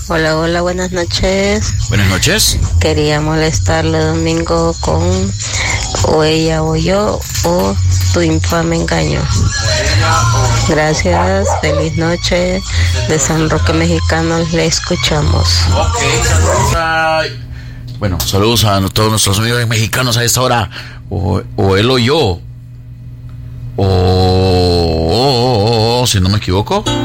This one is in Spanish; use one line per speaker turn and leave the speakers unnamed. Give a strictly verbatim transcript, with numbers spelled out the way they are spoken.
Hola, hola, buenas noches.
Buenas noches.
Quería molestarle domingo con o ella o yo o tu infame engaño. Gracias, feliz noche. De San Roque Mexicano le escuchamos.
Okay. Bueno, saludos a todos nuestros amigos mexicanos a esta hora. O, o él o yo. O, o, o, o si no me equivoco.